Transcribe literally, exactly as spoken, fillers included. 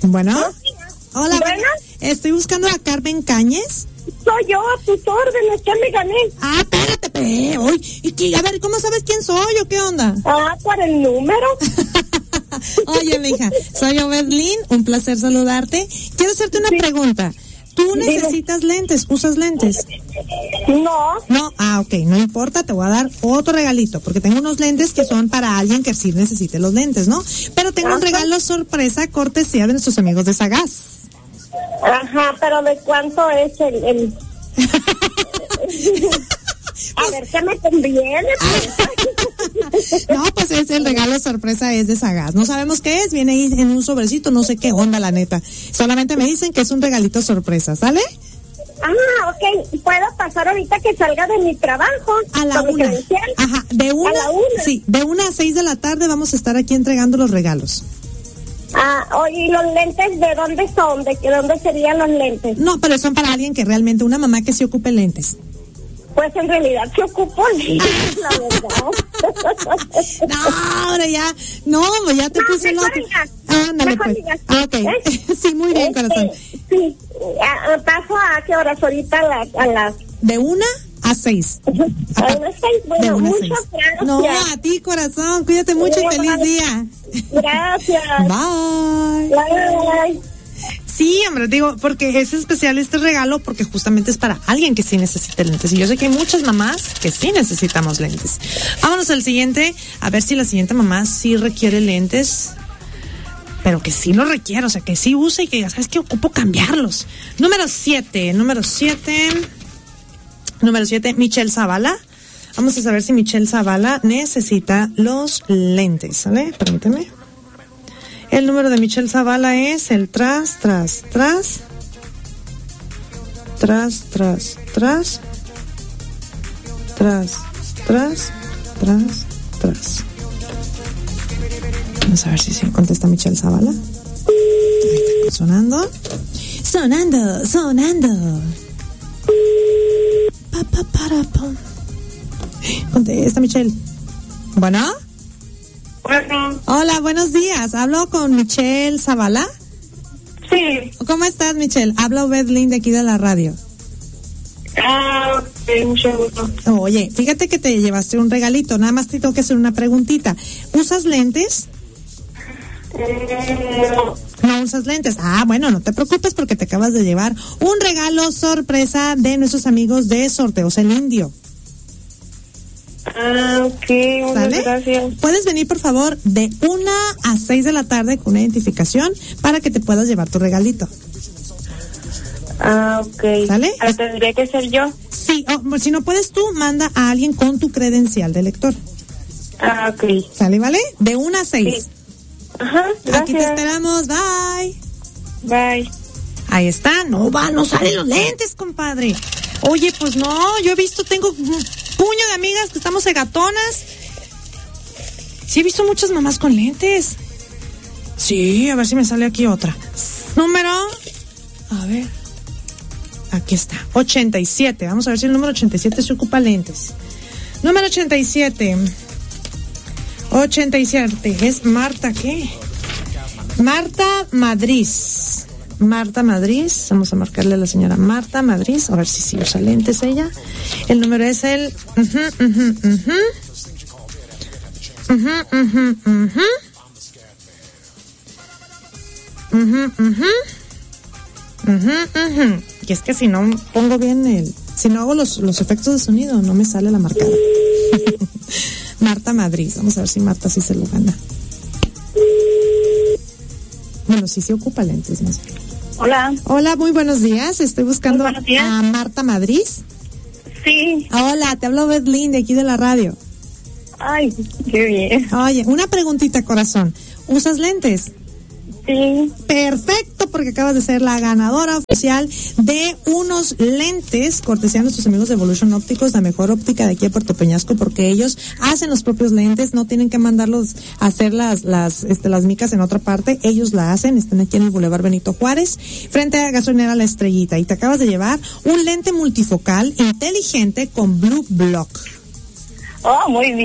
Bueno. Hola, ¿Bueno? Estoy buscando a Carmen Cañes. Soy yo, a tus órdenes, ¿qué me gané? Ah, espérate, espérate. Oye, ¿y qué? A ver, ¿cómo sabes quién soy o qué onda? Ah, por el número. Oye, mija, soy Obedlin, un placer saludarte. Quiero hacerte una sí. pregunta. ¿Tú necesitas Dime. lentes? ¿Usas lentes? No. No, ah, ok, no importa, te voy a dar otro regalito, porque tengo unos lentes que son para alguien que sí necesite los lentes, ¿no? Pero tengo Ajá. un regalo sorpresa, cortesía de nuestros amigos de Sagaz. Ajá, pero ¿de cuánto es el...? el... A pues, ver, ¿qué me conviene? Pues? No, pues es el regalo sorpresa, es de Sagaz. No sabemos qué es, viene ahí en un sobrecito, no sé qué onda, la neta. Solamente me dicen que es un regalito sorpresa, ¿sale? Ah, ok. ¿Puedo pasar ahorita que salga de mi trabajo? A la una. Ajá, de una, a la una. Sí, de una a seis de la tarde vamos a estar aquí entregando los regalos. Ah, oye, ¿y los lentes de dónde son? ¿De qué dónde serían los lentes? No, pero son para alguien que realmente, una mamá que se ocupe lentes. Pues en realidad se ocupo lentes, la verdad. No, ahora ya, no, ya te no, puse el otro. Ah, ándale, pues. Digas, ah, ok. ¿Eh? Sí, muy bien, este, corazón. Sí, a, paso a qué horas ahorita a las... A las... De una a seis. A las seis, bueno, muchas gracias. No, a ti, corazón, cuídate mucho y feliz día. Gracias. Bye. Bye. Sí, hombre, digo, porque es especial este regalo porque justamente es para alguien que sí necesita lentes. Y yo sé que hay muchas mamás que sí necesitamos lentes. Vámonos al siguiente, a ver si la siguiente mamá sí requiere lentes, pero que sí lo requiere, o sea, que sí use y que ya sabes que ocupo cambiarlos. Número siete, número siete, número siete, Michelle Zavala. Vamos a saber si Michelle Zavala necesita los lentes, ¿sale? Permíteme. El número de Michelle Zavala es el tras, tras, tras, tras, tras, tras, tras, tras, tras, tras. Vamos a ver si se contesta Michelle Zavala. Ahí está sonando. Sonando, sonando. Pa, pa, para, pa. Contesta Michelle. Bueno. Bueno. Hola, buenos días. ¿Hablo con Michelle Zavala? Sí. ¿Cómo estás, Michelle? Habla Obedlin de aquí de la radio. Ah, ok, mucho gusto. Oye, fíjate que te llevaste un regalito. Nada más te tengo que hacer una preguntita. ¿Usas lentes? Eh, no. No usas lentes. Ah, bueno, no te preocupes porque te acabas de llevar un regalo sorpresa de nuestros amigos de Sorteos El Indio. Ah, ok, muchas gracias. Puedes venir, por favor, de una a seis de la tarde con una identificación para que te puedas llevar tu regalito. Ah, ok. ¿Sale? Ah, ¿tendría que ser yo? Sí, oh, si no puedes tú, manda a alguien con tu credencial de lector. Ah, ok. ¿Sale, vale? De una a seis. Sí. Ajá, gracias. Aquí te esperamos, bye. Bye. Ahí está, no va, no salen los lentes, compadre. Oye, pues no, yo he visto, tengo un puño de amigas que estamos segatonas. Sí, he visto muchas mamás con lentes. Sí, a ver si me sale aquí otra. Número, a ver, aquí está, ochenta y siete. Vamos a ver si el número ochenta y siete se ocupa lentes. Número ochenta y siete. ochenta y siete, es Marta, ¿qué? Marta Madrid. Marta Madrid, vamos a marcarle a la señora Marta Madrid, a ver si sí usa lentes ella. El número es el uh -huh, uh -huh, uh -huh. Uh -huh, uh -huh, uh -huh. Uh -huh, uh -huh. Uh -huh, uh -huh. Y es que si no pongo bien el, si no hago los, los efectos de sonido, no me sale la marcada. Marta Madrid, vamos a ver si Marta sí se lo gana. Bueno, sí se ocupa lentes, no sé. Hola. Hola, muy buenos días. Estoy buscando a Marta Madrid. Sí. Hola, te hablo Obedlin de aquí de la radio. Ay, qué bien. Oye, una preguntita, corazón. ¿Usas lentes? Sí. Perfecto, porque acabas de ser la ganadora oficial de unos lentes cortesía de nuestros amigos de Evolution Ópticos, la mejor óptica de aquí a Puerto Peñasco, porque ellos hacen los propios lentes, no tienen que mandarlos a hacer las las este las micas en otra parte, ellos la hacen. Están aquí en el Boulevard Benito Juárez, frente a Gasolinera La Estrellita, y te acabas de llevar un lente multifocal inteligente con Blue Block. Oh, muy bien.